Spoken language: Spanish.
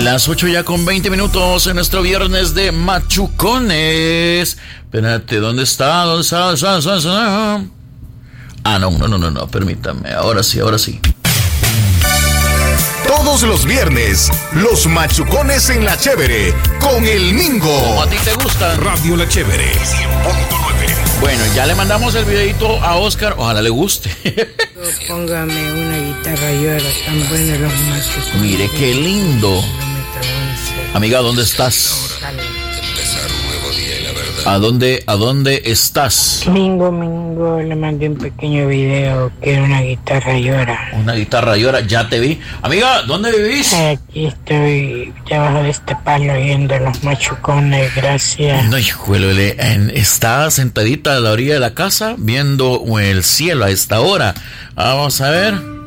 Las 8 ya con 20 minutos en nuestro viernes de machucones. Espérate, ¿dónde está? ¿Dónde está? Ah, no, permítame. Ahora sí. Todos los viernes, los machucones en La Chévere, con el Mingo. Como a ti te gusta. Radio La Chévere, 100.9. Bueno, ya le mandamos el videito a Oscar. Ojalá le guste. Póngame una guitarra y ahora tan buenos los machucones. Mire qué lindo. Amiga, ¿dónde estás? ¿A dónde estás? Mingo, le mandé un pequeño video que era una guitarra llora. Una guitarra llora, ya te vi. Amiga, ¿dónde vivís? Aquí estoy debajo de este palo viendo los machucones, gracias. No, híjole, está sentadita a la orilla de la casa viendo el cielo a esta hora. Vamos a ver.